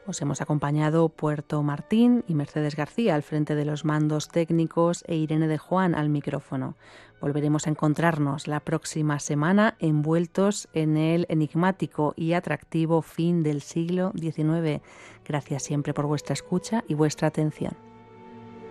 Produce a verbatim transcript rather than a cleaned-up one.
Os hemos acompañado Puerto Martín y Mercedes García al frente de los mandos técnicos e Irene de Juan al micrófono. Volveremos a encontrarnos la próxima semana envueltos en el enigmático y atractivo fin del siglo diecinueve. Gracias siempre por vuestra escucha y vuestra atención.